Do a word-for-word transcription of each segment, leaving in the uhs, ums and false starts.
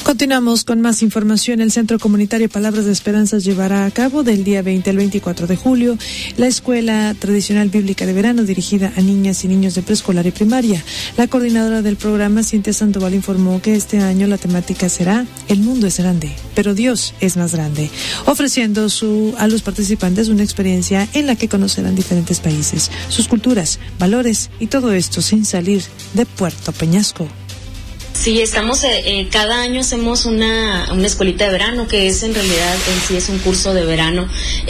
Continuamos con más información. El Centro Comunitario Palabras de Esperanza llevará a cabo del día veinte al veinticuatro de julio la Escuela Tradicional Bíblica de Verano dirigida a niñas y niños de preescolar y primaria. La coordinadora del programa, Cintia Sandoval, informó que este año la temática será El mundo es grande, pero Dios es más grande, ofreciendo su, a los participantes una experiencia en la que conocerán diferentes países, sus culturas, valores y todo esto sin salir de Puerto Peñasco. Sí, estamos, eh, cada año hacemos una, una escuelita de verano, que es en realidad, en sí es un curso de verano,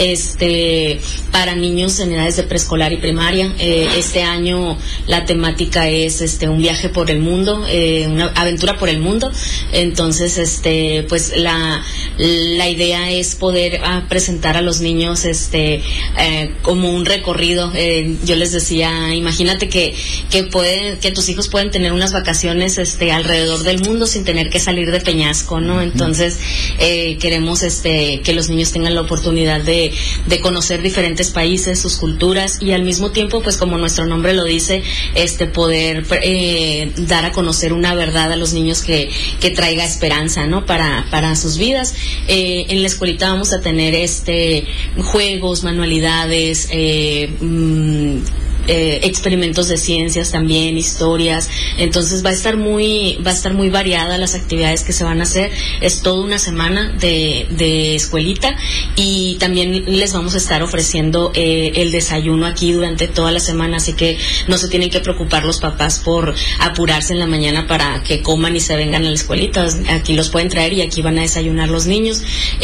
este, para niños en edades de preescolar y primaria. Eh, este año la temática es, este, un viaje por el mundo, eh, una aventura por el mundo. Entonces, este, pues la, la idea es poder ah, presentar a los niños, este, eh, como un recorrido. Eh, yo les decía, imagínate que, que pueden, que tus hijos pueden tener unas vacaciones, este, alrededor alrededor del mundo sin tener que salir de Peñasco, ¿no? Entonces eh, queremos este que los niños tengan la oportunidad de, de conocer diferentes países, sus culturas, y al mismo tiempo, pues como nuestro nombre lo dice, este poder eh, dar a conocer una verdad a los niños que, que traiga esperanza, ¿no? Para, para sus vidas. Eh, en la escuelita vamos a tener este juegos, manualidades, eh, mmm, Eh, experimentos de ciencias también, historias. Entonces va a estar muy va a estar muy variada las actividades que se van a hacer. Es toda una semana de, de escuelita, y también les vamos a estar ofreciendo eh, el desayuno aquí durante toda la semana, así que no se tienen que preocupar los papás por apurarse en la mañana para que coman y se vengan a la escuelita. Aquí los pueden traer y aquí van a desayunar los niños.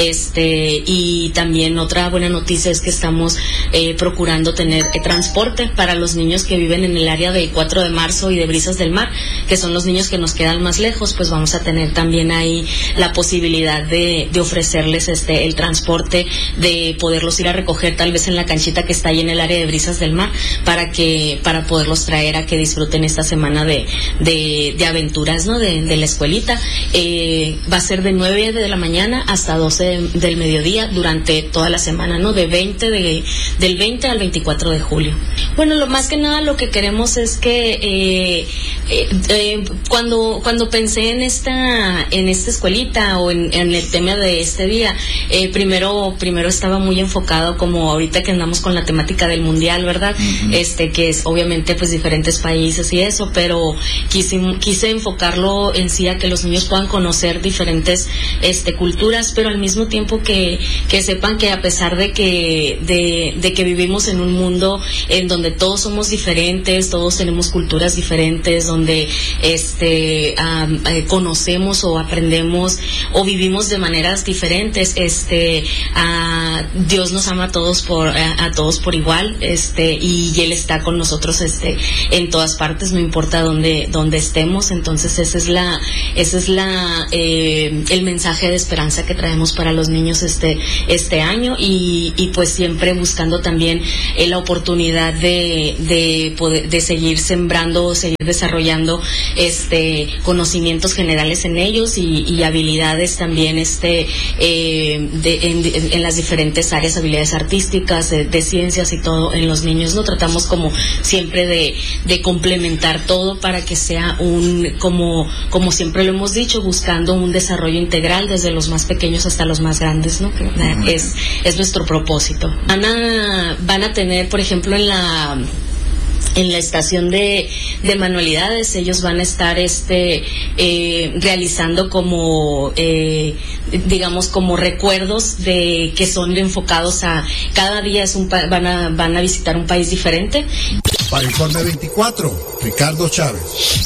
Este y también otra buena noticia es que estamos eh, procurando tener eh, transporte para los niños que viven en el área de cuatro de marzo y de Brisas del Mar, que son los niños que nos quedan más lejos. Pues vamos a tener también ahí la posibilidad de, de ofrecerles este el transporte, de poderlos ir a recoger tal vez en la canchita que está ahí en el área de Brisas del Mar, para que para poderlos traer a que disfruten esta semana de, de, de aventuras, ¿no? De, de la escuelita. Eh, va a ser de nueve de la mañana hasta doce de, del mediodía durante toda la semana, ¿no? De veinte de, del veinte al veinticuatro de julio. Bueno, lo más que nada lo que queremos es que eh, eh, eh, cuando cuando pensé en esta en esta escuelita o en, en el tema de este día, eh, primero primero estaba muy enfocado, como ahorita que andamos con la temática del mundial, ¿verdad? Uh-huh. Este que es obviamente pues diferentes países y eso, pero quise quise enfocarlo en sí a que los niños puedan conocer diferentes este culturas, pero al mismo tiempo que que sepan que a pesar de que de, de que vivimos en un mundo en donde todos somos diferentes, todos tenemos culturas diferentes, donde este um, eh, conocemos o aprendemos o vivimos de maneras diferentes. Este uh, Dios nos ama a todos por a, a todos por igual, este y Él está con nosotros este en todas partes, no importa dónde dónde estemos. Entonces esa es la esa es la eh, el mensaje de esperanza que traemos para los niños este este año, y, y pues siempre buscando también eh, la oportunidad de de poder de seguir sembrando, seguir desarrollando este conocimientos generales en ellos y, y habilidades también este eh, de, en, en las diferentes áreas, habilidades artísticas, de, de ciencias y todo en los niños. No tratamos como siempre de, de complementar todo para que sea un como como siempre lo hemos dicho, buscando un desarrollo integral desde los más pequeños hasta los más grandes, ¿no? Que es es nuestro propósito. Van a van a tener, por ejemplo, en la en la estación de, de manualidades, ellos van a estar este eh, realizando como eh, digamos como recuerdos de que son enfocados a cada día es un pa- van a van a visitar un país diferente. Para Informe veinticuatro, Ricardo Chávez.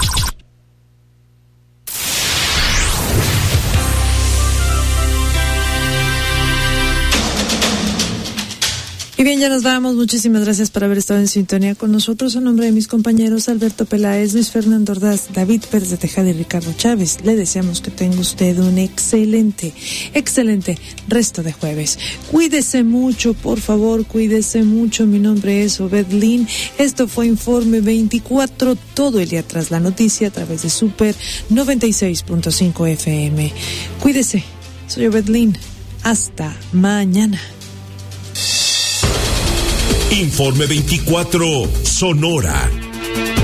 Y bien, ya nos vamos. Muchísimas gracias por haber estado en sintonía con nosotros. A nombre de mis compañeros Alberto Peláez, Luis Fernando Ordaz, David Pérez de Tejada y Ricardo Chávez, le deseamos que tenga usted un excelente, excelente resto de jueves. Cuídese mucho, por favor, cuídese mucho. Mi nombre es Obed Lin. Esto fue Informe veinticuatro, todo el día tras la noticia a través de Super noventa y seis punto cinco F M. Cuídese. Soy Obed Lin. Hasta mañana. Informe veinticuatro, Sonora.